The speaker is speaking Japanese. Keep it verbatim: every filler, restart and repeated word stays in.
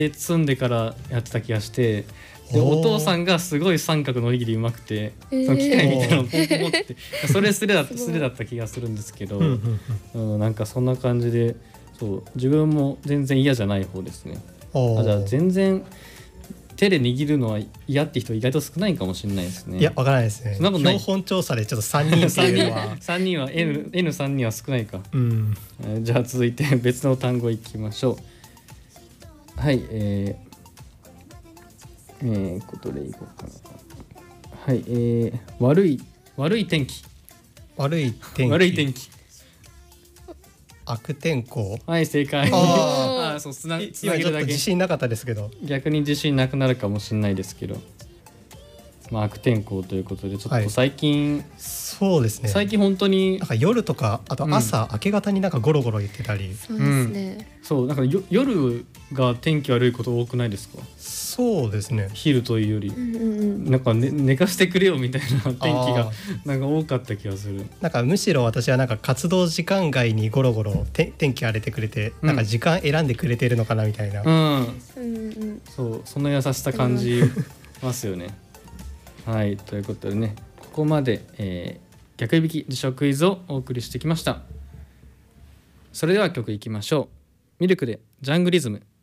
積んでからやってた気がして、でお父さんがすごい三角のおにぎりうまくて、その機械みたいなのをポンポン持ってそれ素手だった素手だった気がするんですけど、うんうん、なんかそんな感じで、そう自分も全然嫌じゃない方ですね。あ、じゃあ全然手で握るのは嫌って人意外と少ないかもしれないですね。 いや、わからないですね。標本調査でちょっとさんにんっていうのはさんにんは N、エヌさん にんは少ないか、 うん、 じゃあ続いて別の単語いきましょう。はい、えーえー、ことでいこうかな。はい、えー、悪い悪い天気悪い天気悪い天気悪天候。 はい、正解。ああ、そう、つな、つなげるだけ。 今ちょっと自信なかったですけど、 逆に自信なくなるかもしれないですけど、まあ、悪天候ということでちょっと最近、はい、 そうですね、 最近本当になんか夜とかあと朝、うん、明け方になんかゴロゴロ言ってたり、 そうですね、 うん、そうなんかよ夜が天気悪いこと多くないですか？ そうですね、 昼というより、うんうんうん、なんか、ね、寝かしてくれよみたいな天気がなんか多かった気がする。 なんかむしろ私はなんか活動時間外にゴロゴロて天気荒れてくれて、うん、なんか時間選んでくれてるのかなみたいな、 うんうん、そうその優しさ感じますよね。はい、ということでね、ここまで、えー、逆いびき辞書クイズをお送りしてきました。それでは曲いきましょう。ミルクでジャングリズム。